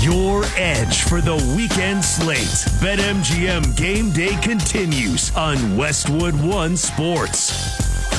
Your edge for the weekend slate. BetMGM Game Day continues on Westwood One Sports.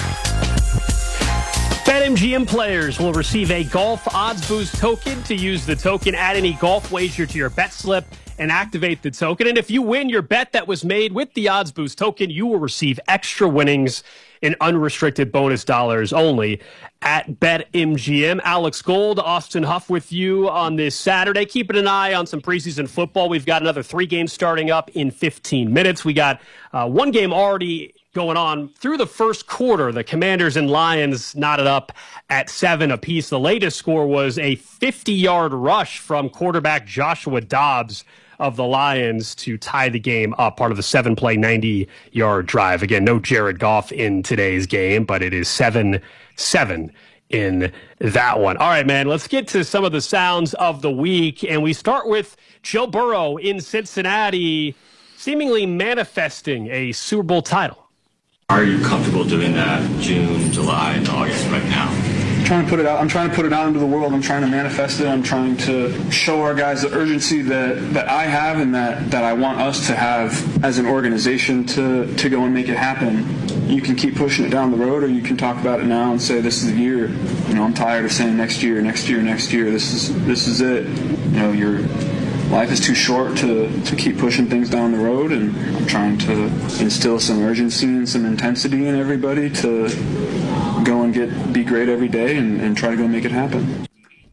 BetMGM players will receive a golf odds boost token. To use the token, add any golf wager to your bet slip and activate the token. And if you win your bet that was made with the odds boost token, you will receive extra winnings in unrestricted bonus dollars only at BetMGM. Alex Gold, Austin Huff with you on this Saturday. Keeping an eye on some preseason football. We've got another 3 games starting up in 15 minutes. We got one game already going on through the first quarter. The Commanders and Lions knotted up at 7 apiece. The latest score was a 50-yard rush from quarterback Joshua Dobbs of the Lions to tie the game up, part of the 7-play, 90-yard drive. Again, no Jared Goff in today's game, but it is 7-7 in that one. All right, man, let's get to some of the sounds of the week, and we start with Joe Burrow in Cincinnati seemingly manifesting a Super Bowl title. Are you comfortable doing that June, July, and August right now? Trying to put it out. I'm trying to put it out into the world. I'm trying to manifest it. I'm trying to show our guys the urgency that I have and that I want us to have as an organization to go and make it happen. You can keep pushing it down the road, or you can talk about it now and say this is the year. You know, I'm tired of saying next year, next year, next year. This is it. You know, your life is too short to keep pushing things down the road, and I'm trying to instill some urgency and some intensity in everybody to go and be great every day and try to go make it happen.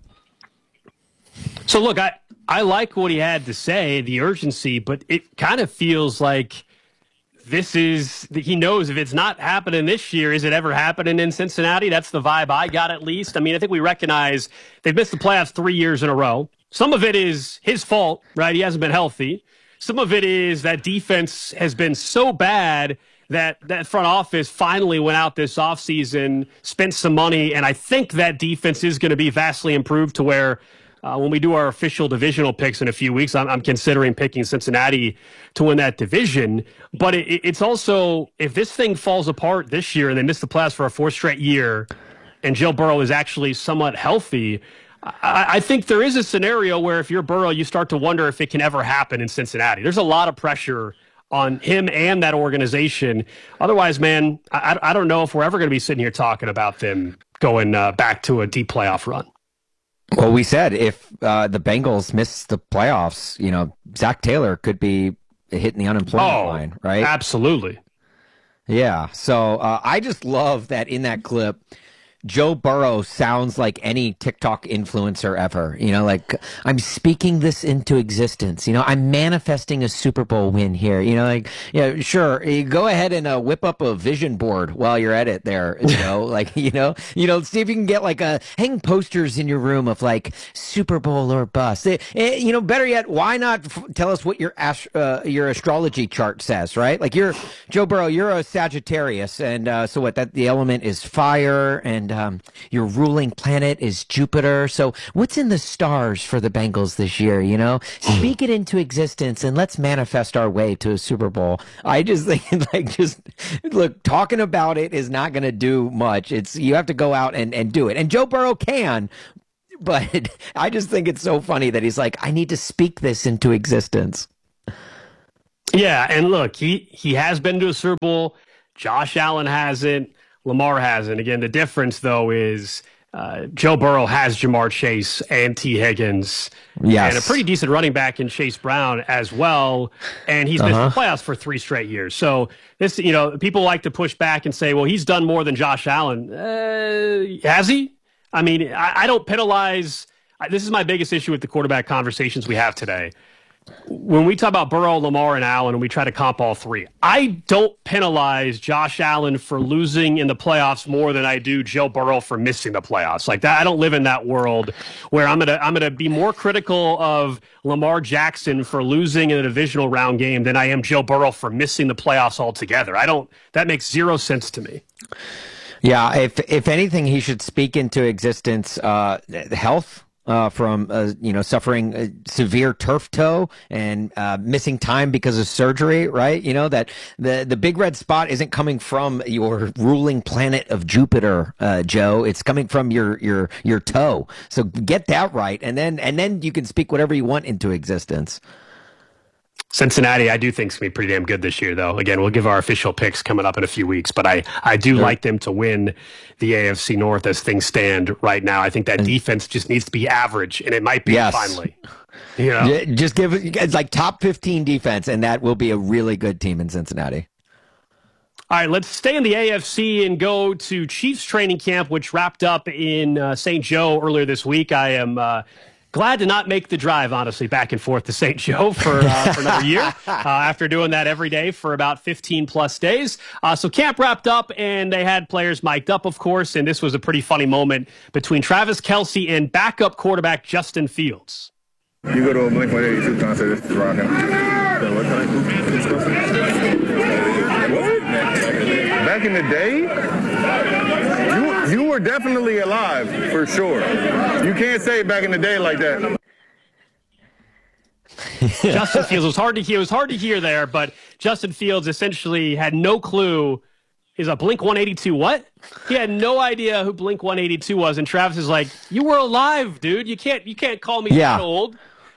So look, I like what he had to say, the urgency, but it kind of feels like he knows if it's not happening this year, is it ever happening in Cincinnati? That's the vibe I got, at least. I mean, I think we recognize they've missed the playoffs 3 years in a row. Some of it is his fault, right? He hasn't been healthy. Some of it is that defense has been so bad that front office finally went out this offseason, spent some money, and I think that defense is going to be vastly improved to where when we do our official divisional picks in a few weeks, I'm considering picking Cincinnati to win that division. But it's also, if this thing falls apart this year and they miss the playoffs for a 4th straight year and Joe Burrow is actually somewhat healthy, I think there is a scenario where if you're Burrow, you start to wonder if it can ever happen in Cincinnati. There's a lot of pressure on him and that organization. Otherwise, man, I don't know if we're ever going to be sitting here talking about them going back to a deep playoff run. Well, we said if the Bengals miss the playoffs, you know, Zach Taylor could be hitting the unemployment line, right? Absolutely. Yeah. So I just love that in that clip, Joe Burrow sounds like any TikTok influencer ever. You know, like, I'm speaking this into existence. You know, I'm manifesting a Super Bowl win here. You know, like, yeah, sure. You go ahead and whip up a vision board while you're at it there. You know, like, you know, see if you can get like hang posters in your room of like Super Bowl or bust. You know, better yet, why not tell us what your astrology chart says, right? Like, you're Joe Burrow, you're a Sagittarius. And so what, that the element is fire, and your ruling planet is Jupiter. So what's in the stars for the Bengals this year, you know? Speak it into existence and let's manifest our way to a Super Bowl. I just think, like, look, talking about it is not going to do much. You have to go out and do it. And Joe Burrow can, but I just think it's so funny that he's like, I need to speak this into existence. Yeah, and look, he has been to a Super Bowl. Josh Allen hasn't. Lamar hasn't. Again, the difference, though, is Joe Burrow has Jamar Chase and T. Higgins. Yes. And a pretty decent running back in Chase Brown as well. And he's missed the playoffs for 3 straight years. So this, you know, people like to push back and say, well, he's done more than Josh Allen. Has he? I mean, I don't penalize. This is my biggest issue with the quarterback conversations we have today. When we talk about Burrow, Lamar, and Allen, and we try to comp all 3, I don't penalize Josh Allen for losing in the playoffs more than I do Joe Burrow for missing the playoffs. Like that, I don't live in that world where I'm gonna be more critical of Lamar Jackson for losing in a divisional round game than I am Joe Burrow for missing the playoffs altogether. That makes 0 sense to me. Yeah, if anything, he should speak into existence health. from suffering severe turf toe and missing time because of surgery, right? You know that the big red spot isn't coming from your ruling planet of Jupiter, Joe. It's coming from your toe. So get that right, and then you can speak whatever you want into existence. Cincinnati, I do think is going to be pretty damn good this year, though. Again, we'll give our official picks coming up in a few weeks, but I do like them to win the AFC North as things stand right now. I think that defense just needs to be average, and it might be finally. You know? Just give it like top 15 defense, and that will be a really good team in Cincinnati. All right, let's stay in the AFC and go to Chiefs training camp, which wrapped up in St. Joe earlier this week. I am glad to not make the drive, honestly, back and forth to St. Joe for another year after doing that every day for about 15-plus days. So camp wrapped up, and they had players mic'd up, of course, and this was a pretty funny moment between Travis Kelce and backup quarterback Justin Fields. You go to a Blink-182 concert, this is rocking. What? Back in the day? You were definitely alive, for sure. You can't say back in the day like that. Justin Fields, was hard to hear. It was hard to hear there, but Justin Fields essentially had no clue. Is a Blink-182 what? He had no idea who Blink-182 was, and Travis is like, "You were alive, dude. You can't call me that old."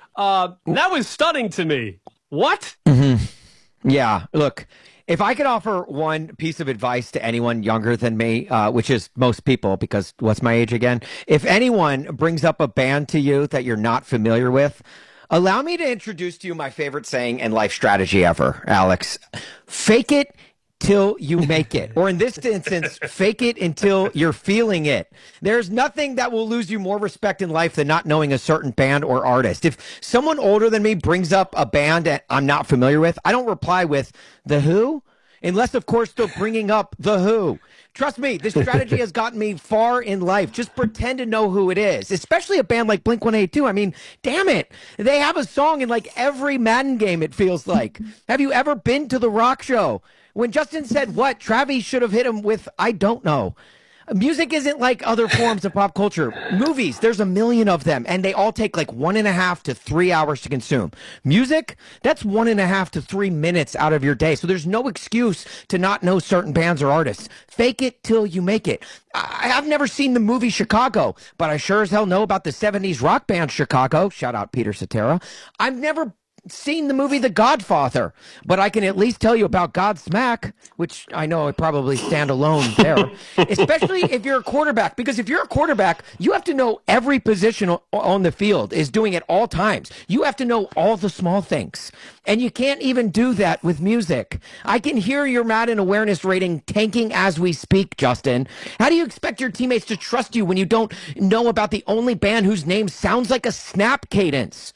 That was stunning to me. What? Mm-hmm. Yeah. Look. If I could offer one piece of advice to anyone younger than me, which is most people, because what's my age again? If anyone brings up a band to you that you're not familiar with, allow me to introduce to you my favorite saying and life strategy ever, Alex. Fake it till you make it. Or in this instance, fake it until you're feeling it. There's nothing that will lose you more respect in life than not knowing a certain band or artist. If someone older than me brings up a band that I'm not familiar with, I don't reply with The Who, unless, of course, they're bringing up The Who. Trust me, this strategy has gotten me far in life. Just pretend to know who it is, especially a band like Blink-182. I mean, damn it. They have a song in like every Madden game, it feels like. Have you ever been to the rock show? When Justin said what, Travis should have hit him with, I don't know. Music isn't like other forms of pop culture. Movies, there's a million of them, and they all take like 1.5 to 3 hours to consume. Music, that's 1.5 to 3 minutes out of your day. So there's no excuse to not know certain bands or artists. Fake it till you make it. I've never seen the movie Chicago, but I sure as hell know about the 70s rock band Chicago. Shout out Peter Cetera. I've never seen the movie The Godfather, but I can at least tell you about Godsmack, which I know I probably stand alone there, especially if you're a quarterback, because if you're a quarterback, you have to know every position on the field is doing at all times. You have to know all the small things, and you can't even do that with music. I can hear your Madden awareness rating tanking as we speak, Justin. How do you expect your teammates to trust you when you don't know about the only band whose name sounds like a snap cadence?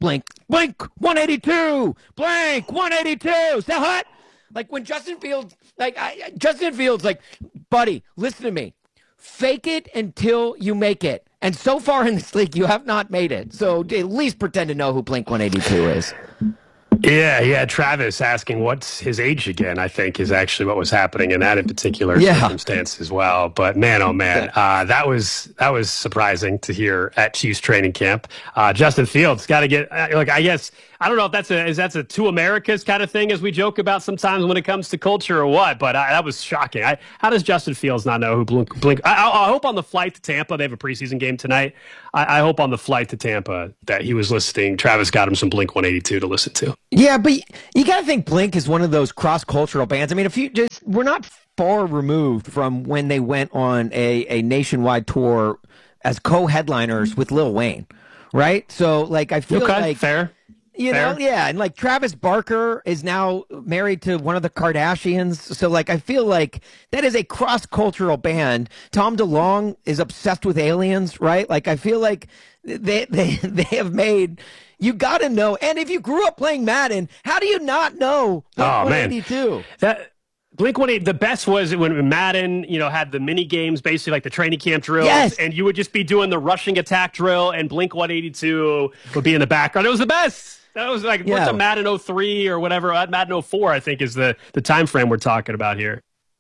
Blink-182, Blink-182. Is that hot? Like when Justin Fields, like, buddy, listen to me. Fake it until you make it. And so far in this league, you have not made it. So at least pretend to know who Blink-182 is. Yeah, Travis asking what's his age again, I think, is actually what was happening in that in particular circumstance as well. But man, oh man, that was surprising to hear at Chiefs training camp. Justin Fields got to get, look, I guess, I don't know if that's a two Americas kind of thing, as we joke about sometimes when it comes to culture or what, but that was shocking. How does Justin Fields not know who Blink? I hope on the flight to Tampa, they have a preseason game tonight. I hope on the flight to Tampa that he was listening. Travis got him some Blink-182 to listen to. Yeah, but you got to think Blink is one of those cross-cultural bands. I mean, we're not far removed from when they went on a nationwide tour as co-headliners with Lil Wayne, right? So, like, I feel like fair. You know, yeah, and like Travis Barker is now married to one of the Kardashians, so like I feel like that is a cross-cultural band. Tom DeLonge is obsessed with aliens, right? Like I feel like they have made. You got to know, and if you grew up playing Madden, how do you not know Blink-182? That Blink-182, the best was when Madden, had the mini games, basically like the training camp drills, and you would just be doing the rushing attack drill, and Blink-182 would be in the background. It was the best. That was like what's a Madden 03 or whatever. Madden 04, I think, is the time frame we're talking about here.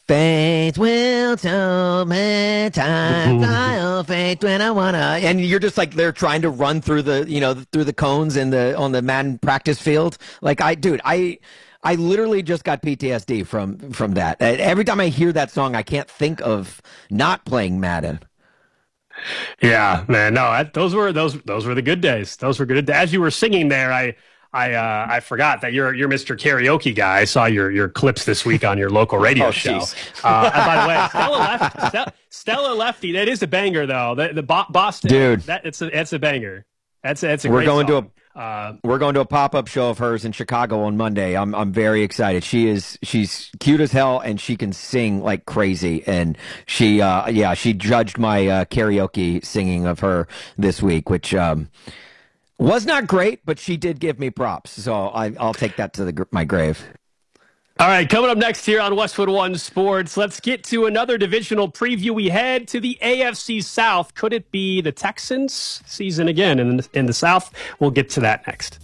Faith will tell me times I'll faith when I wanna. And you're just like they're trying to run through the cones on the Madden practice field. Like I literally just got PTSD from that. Every time I hear that song, I can't think of not playing Madden. Yeah, man. No, those were the good days. Those were good days. As you were singing there, I forgot that you're Mr. Karaoke guy. I saw your clips this week on your local radio show. And by the way, Stella Lefty. That is a banger, though. The Boston dude. It's a banger. That's a We're great going song. we're going to a pop-up show of hers in Chicago on Monday. I'm very excited. She's cute as hell and she can sing like crazy. And she judged my karaoke singing of her this week, which was not great, but she did give me props. So I'll take that to my grave. All right, coming up next here on Westwood One Sports, let's get to another divisional preview. We head to the AFC South. Could it be the Texans season again in the South? We'll get to that next.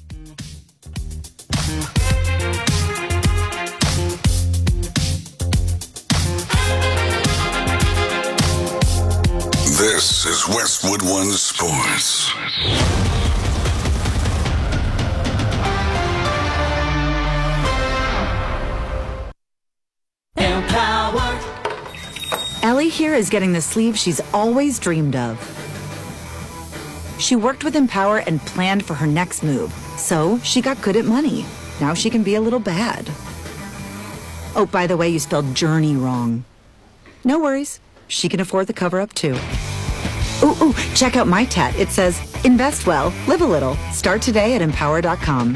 This is Westwood One Sports. Ellie here is getting the sleeve she's always dreamed of. She worked with Empower and planned for her next move, so she got good at money. Now she can be a little bad. Oh, by the way, you spelled journey wrong. No worries. She can afford the cover-up, too. Ooh, check out my tat. It says, invest well, live a little. Start today at Empower.com.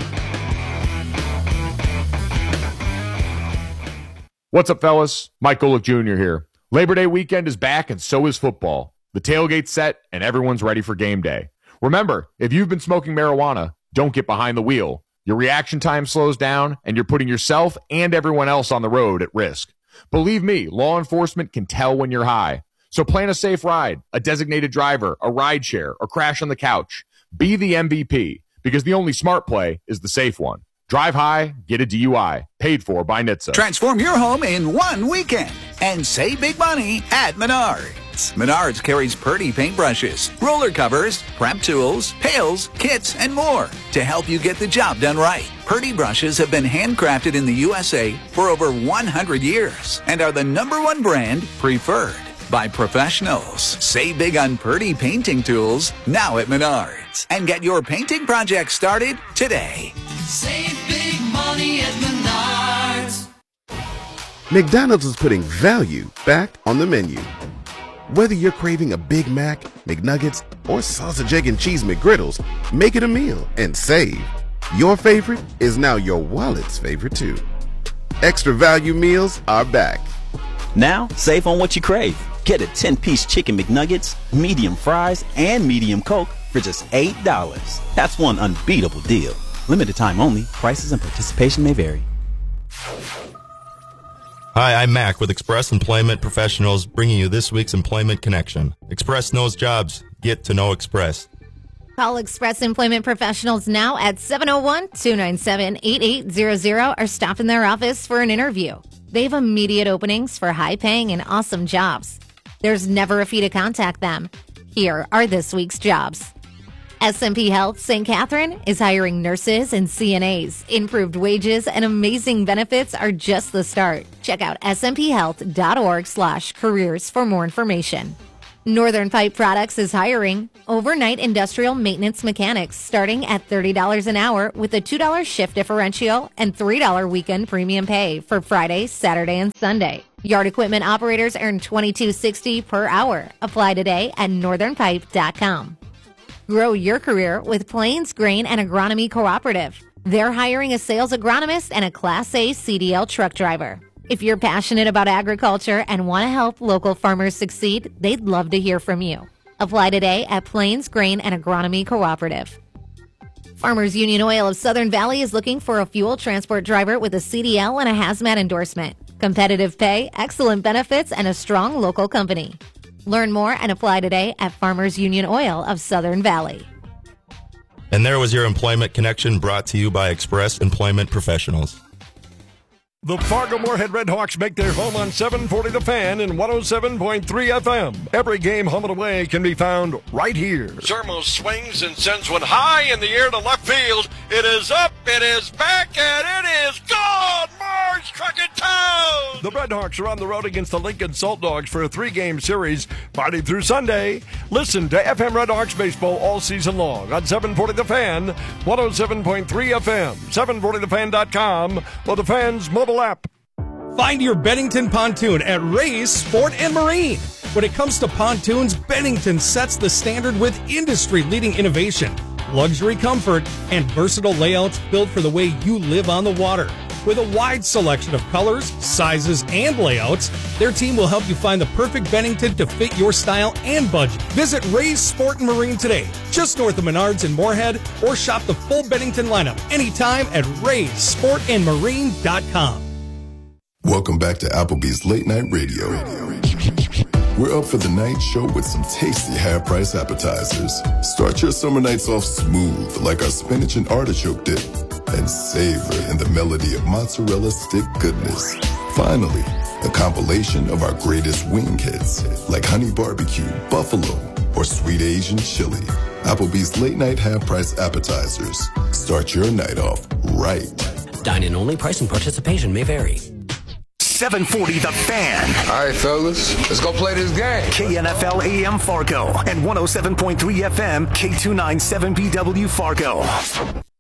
What's up, fellas? Mike Golick Jr. here. Labor Day weekend is back, and so is football. The tailgate's set, and everyone's ready for game day. Remember, if you've been smoking marijuana, don't get behind the wheel. Your reaction time slows down, and you're putting yourself and everyone else on the road at risk. Believe me, law enforcement can tell when you're high. So plan a safe ride, a designated driver, a ride share, or crash on the couch. Be the MVP, because the only smart play is the safe one. Drive high, get a DUI. Paid for by NHTSA. Transform your home in one weekend and save big money at Menards. Menards carries Purdy paintbrushes, roller covers, prep tools, pails, kits, and more to help you get the job done right. Purdy brushes have been handcrafted in the USA for over 100 years and are the #1 brand preferred by professionals. Save big on Purdy painting tools now at Menards and get your painting project started today. Save big money at Menards. McDonald's is putting value back on the menu. Whether you're craving a Big Mac, McNuggets, or sausage, egg, and cheese McGriddles, make it a meal and save. Your favorite is now your wallet's favorite too. Extra value meals are back. Now, save on what you crave. Get a 10-piece chicken McNuggets, medium fries, and medium Coke for just $8. That's one unbeatable deal. Limited time only. Prices and participation may vary. Hi, I'm Mac with Express Employment Professionals, bringing you this week's Employment Connection. Express knows jobs. Get to know Express. Call Express Employment Professionals now at 701-297-8800 or stop in their office for an interview. They have immediate openings for high-paying and awesome jobs. There's never a fee to contact them. Here are this week's jobs. SMP Health St. Catherine is hiring nurses and CNAs. Improved wages and amazing benefits are just the start. Check out smphealth.org/careers for more information. Northern Pipe Products is hiring overnight industrial maintenance mechanics starting at $30 an hour with a $2 shift differential and $3 weekend premium pay for Friday, Saturday, and Sunday. Yard equipment operators earn $22.60 per hour. Apply today at northernpipe.com. Grow your career with Plains Grain and Agronomy Cooperative. They're hiring a sales agronomist and a Class A CDL truck driver. If you're passionate about agriculture and want to help local farmers succeed, they'd love to hear from you. Apply today at Plains Grain and Agronomy Cooperative. Farmers Union Oil of Southern Valley is looking for a fuel transport driver with a CDL and a hazmat endorsement. Competitive pay, excellent benefits, and a strong local company. Learn more and apply today at Farmers Union Oil of Southern Valley. And there was your Employment Connection brought to you by Express Employment Professionals. The Fargo-Moorhead Redhawks make their home on 740 The Fan and 107.3 FM. Every game home and away can be found right here. Zermo swings and sends one high in the air to left field. It is up, it is back, and it is gone! Marge struck it down! The Redhawks are on the road against the Lincoln Salt Dogs for a 3-game series, Friday through Sunday. Listen to FM Redhawks baseball all season long on 740 The Fan, 107.3 FM, 740thefan.com, or the Fan's mobile app. Find your Bennington pontoon at Ray's Sport and Marine. When it comes to pontoons, Bennington sets the standard with industry-leading innovation, luxury comfort, and versatile layouts built for the way you live on the water. With a wide selection of colors, sizes, and layouts, their team will help you find the perfect Bennington to fit your style and budget. Visit Ray's Sport and Marine today, just north of Menards in Moorhead, or shop the full Bennington lineup anytime at raysportandmarine.com. Welcome back to Applebee's Late Night Radio. We're up for the night show with some tasty half-price appetizers. Start your summer nights off smooth like our spinach and artichoke dip, and savor in the melody of mozzarella stick goodness. Finally, a compilation of our greatest wing hits like honey barbecue, buffalo, or sweet Asian chili. Applebee's Late Night half-price appetizers. Start your night off right. Dine-in only. Price and participation may vary. 740 The Fan. All right, fellas, let's go play this game. KNFL AM Fargo and 107.3 FM K297BW Fargo.